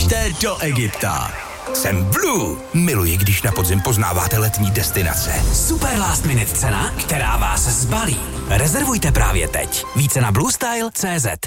Pojďte do Egypta. Jsem Blue. Miluji, když na podzim poznáváte letní destinace. Super last minute cena, která vás zbalí. Rezervujte právě teď. Více na bluestyle.cz.